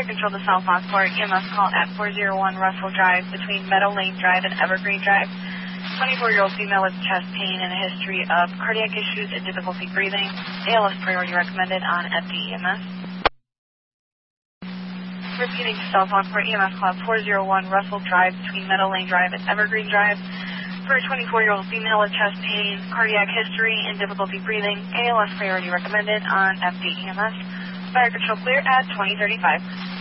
Fire Control to South Lockport. EMS call at 401 Russell Drive between Meadow Lane Drive and Evergreen Drive. 24-year-old female with chest pain and a history of cardiac issues and difficulty breathing. ALS priority recommended on FDEMS. Repeating to South Lockport. EMS call at 401 Russell Drive between Meadow Lane Drive and Evergreen Drive. For a 24-year-old female with chest pain, cardiac history, and difficulty breathing, ALS priority recommended on FDEMS. Fire Control clear at 2035.